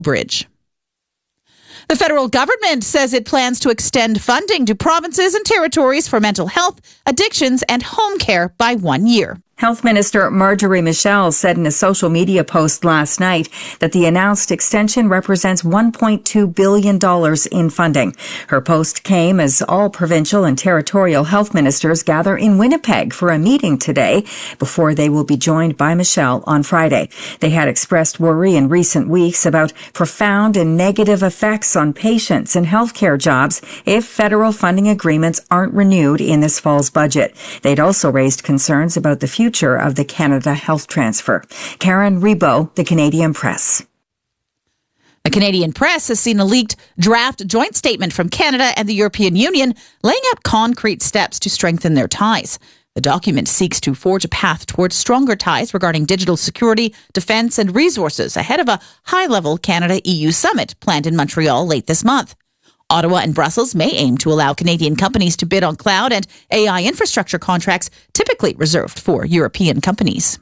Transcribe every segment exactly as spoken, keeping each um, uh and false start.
Bridge. The federal government says it plans to extend funding to provinces and territories for mental health, addictions, and home care by one year. Health Minister Marjorie Michel said in a social media post last night that the announced extension represents one point two billion dollars in funding. Her post came as all provincial and territorial health ministers gather in Winnipeg for a meeting today before they will be joined by Michel on Friday. They had expressed worry in recent weeks about profound and negative effects on patients and healthcare jobs if federal funding agreements aren't renewed in this fall's budget. They'd also raised concerns about the future of the Canada Health Transfer. Karen Rebo, The Canadian Press. The Canadian Press has seen a leaked draft joint statement from Canada and the European Union laying out concrete steps to strengthen their ties. The document seeks to forge a path towards stronger ties regarding digital security, defense, and resources ahead of a high-level Canada-E U summit planned in Montreal late this month. Ottawa and Brussels may aim to allow Canadian companies to bid on cloud and A I infrastructure contracts typically reserved for European companies.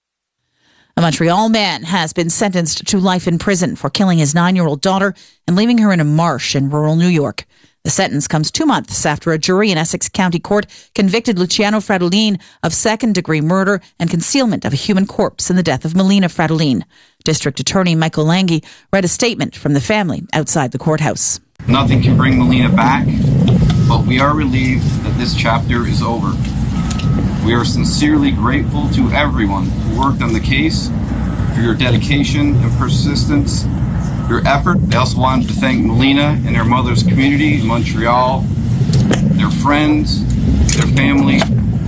A Montreal man has been sentenced to life in prison for killing his nine-year-old daughter and leaving her in a marsh in rural New York. The sentence comes two months after a jury in Essex County Court convicted Luciano Fradolin of second-degree murder and concealment of a human corpse in the death of Melina Fradolin. District Attorney Michael Lange read a statement from the family outside the courthouse. Nothing can bring Melina back, but we are relieved that this chapter is over. We are sincerely grateful to everyone who worked on the case for your dedication and persistence, your effort. I also wanted to thank Melina and her mother's community in Montreal, their friends, their family,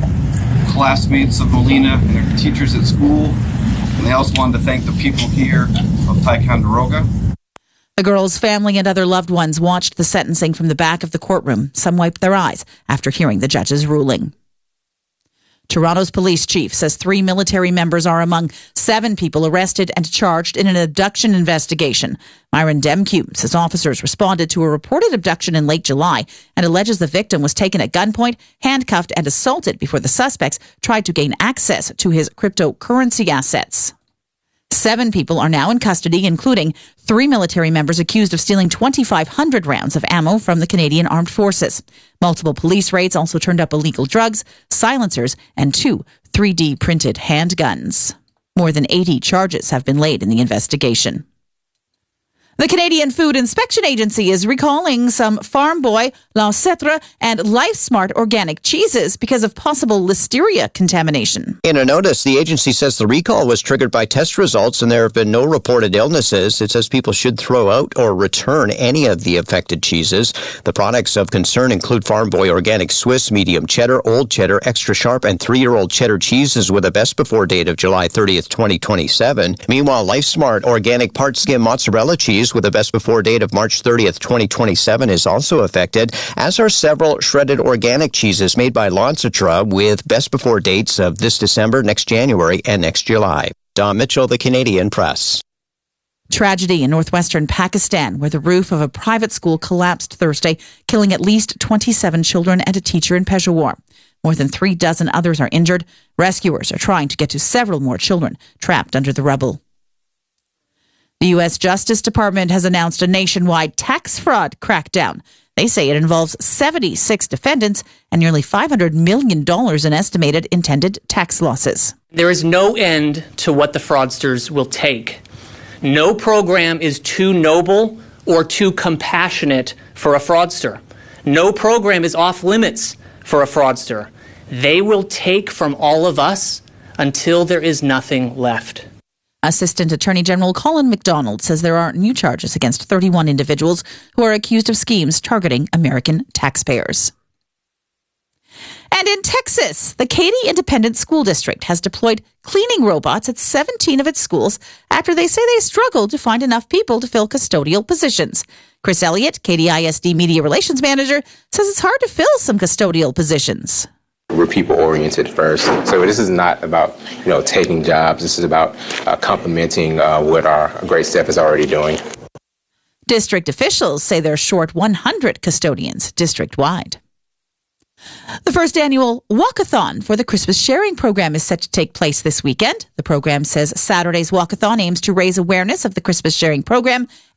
classmates of Melina and her teachers at school, and I also wanted to thank the people here of Ticonderoga. The girl's family and other loved ones watched the sentencing from the back of the courtroom. Some wiped their eyes after hearing the judge's ruling. Toronto's police chief says three military members are among seven people arrested and charged in an abduction investigation. Myron Demke says officers responded to a reported abduction in late July and alleges the victim was taken at gunpoint, handcuffed, and assaulted before the suspects tried to gain access to his cryptocurrency assets. Seven people are now in custody, including three military members accused of stealing twenty-five hundred rounds of ammo from the Canadian Armed Forces. Multiple police raids also turned up illegal drugs, silencers, and two three D printed handguns. More than eighty charges have been laid in the investigation. The Canadian Food Inspection Agency is recalling some Farm Boy, L'Ancêtre, and LifeSmart organic cheeses because of possible listeria contamination. In a notice, the agency says the recall was triggered by test results and there have been no reported illnesses. It says people should throw out or return any of the affected cheeses. The products of concern include Farm Boy organic Swiss, medium cheddar, old cheddar, extra sharp, and three-year-old cheddar cheeses with a best before date of July thirtieth, twenty twenty-seven. Meanwhile, LifeSmart organic part skim mozzarella cheese with a best before date of March thirtieth, twenty twenty-seven is also affected, as are several shredded organic cheeses made by L'Ancêtre with best before dates of this December, next January, and next July. Don Mitchell, The Canadian Press. Tragedy in northwestern Pakistan, where the roof of a private school collapsed Thursday, killing at least twenty-seven children and a teacher in Peshawar. More than three dozen others are injured. Rescuers are trying to get to several more children trapped under the rubble. The U S Justice Department has announced a nationwide tax fraud crackdown. They say it involves seventy-six defendants and nearly five hundred million dollars in estimated intended tax losses. There is no end to what the fraudsters will take. No program is too noble or too compassionate for a fraudster. No program is off limits for a fraudster. They will take from all of us until there is nothing left. Assistant Attorney General Colin McDonald says there are new charges against thirty-one individuals who are accused of schemes targeting American taxpayers. And in Texas, the Katy Independent School District has deployed cleaning robots at seventeen of its schools after they say they struggled to find enough people to fill custodial positions. Chris Elliott, Katy I S D Media Relations Manager, says it's hard to fill some custodial positions. We're people-oriented first, so this is not about, you know, taking jobs. This is about uh, complementing uh, what our great staff is already doing. District officials say they're short one hundred custodians district-wide. The first annual Walkathon for the Christmas Sharing Program is set to take place this weekend. The program says Saturday's Walkathon aims to raise awareness of the Christmas Sharing Program